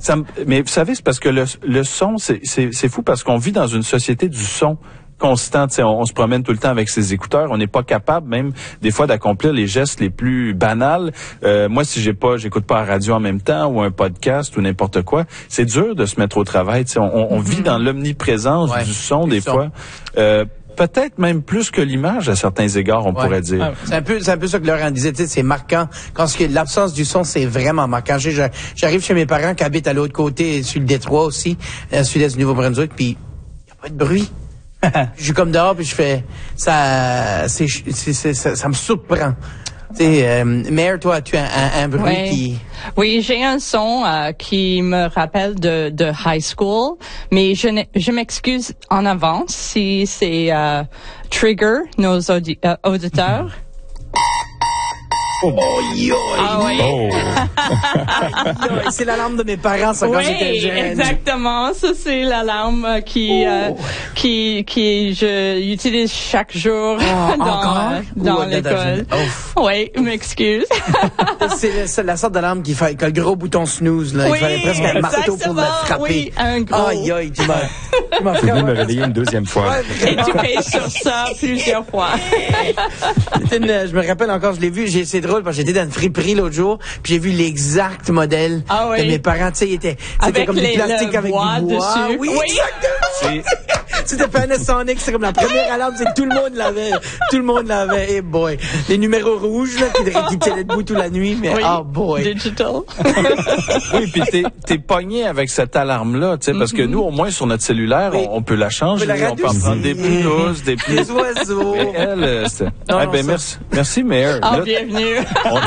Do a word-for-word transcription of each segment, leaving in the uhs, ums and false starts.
Ça, mais vous savez, c'est parce que le, le son, c'est, c'est, c'est fou parce qu'on vit dans une société du son constant. On, on se promène tout le temps avec ses écouteurs. On n'est pas capable même des fois d'accomplir les gestes les plus banals. Euh, moi, si j'ai pas, j'écoute pas la radio en même temps ou un podcast ou n'importe quoi, c'est dur de se mettre au travail. On, on, on vit dans l'omniprésence ouais, du son des son. fois. Euh, Peut-être même plus que l'image à certains égards, on ouais. pourrait dire. C'est un peu, c'est un peu ça que Laurent disait. Tu sais, c'est marquant. Quand ce qui est l'absence du son, c'est vraiment marquant. J'arrive chez mes parents qui habitent à l'autre côté, sur le Détroit aussi, à sud-est du Nouveau-Brunswick, puis y a pas de bruit. Je suis comme dehors, puis je fais ça, c'est, c'est, c'est ça, ça me surprend. Tu sais, euh, Mère, toi, tu as un, un bruit ouais. qui... Oui, j'ai un son euh, qui me rappelle de, de high school, mais je, je m'excuse en avance si c'est euh, trigger nos audi- euh, auditeurs. Oh, yo, ah oui. Oh. C'est l'alarme de mes parents, ça, quand oui, j'étais jeune. Exactement. Ça, c'est l'alarme qui, oh. euh, qui, qui, je utilise chaque jour oh, dans, euh, dans l'école. Oui, m'excuse. c'est, c'est la sorte d'alarme qui fait, qui a le gros bouton snooze, là. Oui, il fallait presque un marteau pour le frapper. Oui, un gros. Aïe, aïe, tu m'as, tu m'as fait me réveiller une deuxième fois. Ouais, et tu payes sur ça plusieurs fois. une, je me rappelle encore, je l'ai vu, j'ai essayé drôle parce que j'étais dans une friperie l'autre jour, puis j'ai vu l'exact modèle ah oui. de mes parents. Tu sais, il était, c'était comme les, du plastique avec bois du bois. Dessus. Oui, oui, exactement. C'était Panasonic, c'est comme la première alarme, c'est tout le monde l'avait. Tout le monde l'avait. Hey boy. Les numéros rouges, là, qui, qui tenaient debout toute la nuit, mais oui, oh boy. Digital. Oui, puis t'es, t'es pogné avec cette alarme-là, tu sais, parce que nous, au moins, sur notre cellulaire, oui. on, on peut la changer. On peut, la on peut en prendre des plus douces, des plus... Des oiseaux. Mais elle, c'est... Non, eh ben, ça... merci. Merci, Mère. Ah, bienvenue.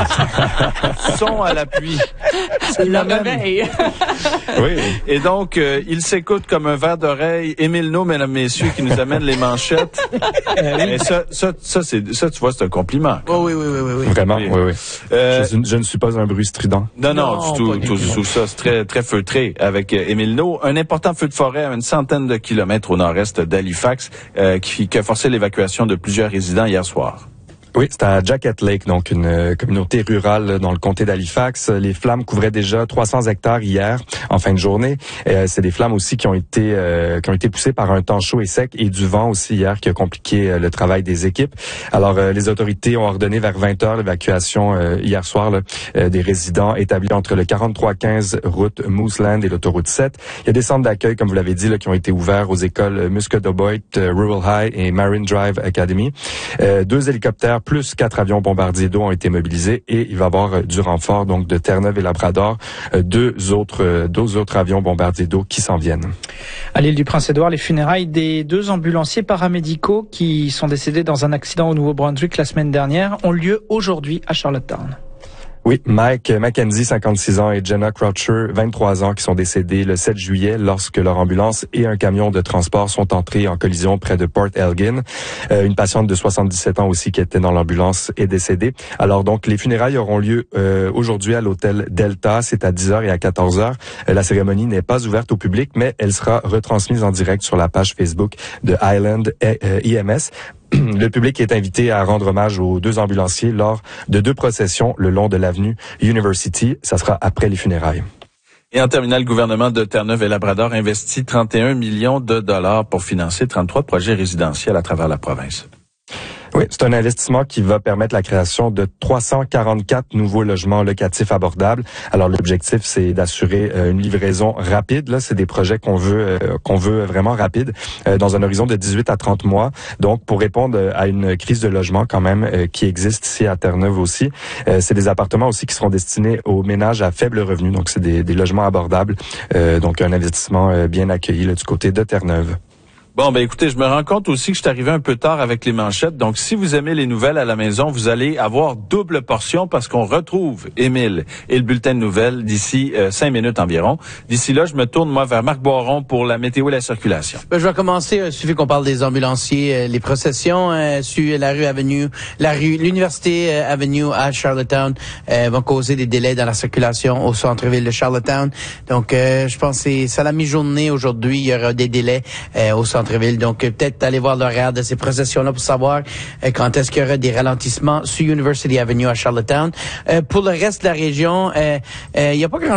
On... Son à l'appui. C'est le réveil. Oui. Et donc, euh, il s'écoute comme un verre d'oreille. Émile No, mesdames, messieurs, qui nous amène les manchettes. Et ça, ça, ça, c'est, ça, tu vois, c'est un compliment. Oh, oui, oui, oui, oui, oui. Vraiment, oui, oui. oui. Euh, je, je ne suis pas un bruit strident. Non, non, non du tout, tout, tout, tout ça. C'est très, très feutré avec euh, Émile No. Un important feu de forêt à une centaine de kilomètres au nord-est d'Halifax, euh, qui, qui a forcé l'évacuation de plusieurs résidents hier soir. Oui, c'est à Jacket Lake, donc une euh, communauté rurale dans le comté d'Halifax. Les flammes couvraient déjà trois cents hectares hier, en fin de journée. Euh, c'est des flammes aussi qui ont été euh, qui ont été poussées par un temps chaud et sec et du vent aussi hier qui a compliqué euh, le travail des équipes. Alors, euh, les autorités ont ordonné vers vingt heures l'évacuation euh, hier soir là, euh, des résidents établis entre le quarante-trois quinze route Mooseland et l'autoroute sept. Il y a des centres d'accueil, comme vous l'avez dit, là, qui ont été ouverts aux écoles Muscodoboit, euh, Rural High et Marine Drive Academy. Euh, deux hélicoptères plus quatre avions bombardiers d'eau ont été mobilisés et il va y avoir du renfort donc de Terre-Neuve et Labrador, deux autres deux autres avions bombardiers d'eau qui s'en viennent. À l'île du Prince-Édouard, les funérailles des deux ambulanciers paramédicaux qui sont décédés dans un accident au Nouveau-Brunswick la semaine dernière ont lieu aujourd'hui à Charlottetown. Oui, Mike Mackenzie, cinquante-six ans, et Jenna Croucher, vingt-trois ans, qui sont décédés le sept juillet lorsque leur ambulance et un camion de transport sont entrés en collision près de Port Elgin. Euh, une patiente de soixante-dix-sept ans aussi qui était dans l'ambulance est décédée. Alors donc, les funérailles auront lieu euh, aujourd'hui à l'hôtel Delta. C'est à dix heures et à quatorze heures. Euh, la cérémonie n'est pas ouverte au public, mais elle sera retransmise en direct sur la page Facebook de Highland E M S. Le public est invité à rendre hommage aux deux ambulanciers lors de deux processions le long de l'avenue University. Ça sera après les funérailles. Et en terminant, le gouvernement de Terre-Neuve et Labrador investit trente et un millions de dollars pour financer trente-trois projets résidentiels à travers la province. Oui, c'est un investissement qui va permettre la création de trois cent quarante-quatre nouveaux logements locatifs abordables. Alors l'objectif, c'est d'assurer euh, une livraison rapide. Là, c'est des projets qu'on veut euh, qu'on veut vraiment rapides, euh, dans un horizon de dix-huit à trente mois. Donc, pour répondre à une crise de logement quand même euh, qui existe ici à Terre-Neuve aussi, euh, c'est des appartements aussi qui seront destinés aux ménages à faible revenu. Donc, c'est des, des logements abordables. Euh, donc, un investissement euh, bien accueilli là, du côté de Terre-Neuve. Bon, ben écoutez, je me rends compte aussi que je suis arrivé un peu tard avec les manchettes. Donc, si vous aimez les nouvelles à la maison, vous allez avoir double portion parce qu'on retrouve Émile et le bulletin de nouvelles d'ici euh, cinq minutes environ. D'ici là, je me tourne, moi, vers Marc Boiron pour la météo et la circulation. Ben, je vais commencer, euh, suffit qu'on parle des ambulanciers, euh, les processions euh, sur la rue Avenue, la rue, l'Université euh, Avenue à Charlottetown euh, vont causer des délais dans la circulation au centre-ville de Charlottetown. Donc, euh, je pense que c'est à la mi-journée aujourd'hui, il y aura des délais euh, au centre ville. Donc, euh, peut-être aller voir l'horaire de ces processions-là pour savoir euh, quand est-ce qu'il y aura des ralentissements sur University Avenue à Charlottetown. Euh, pour le reste de la région, euh, euh, il n'y a pas grand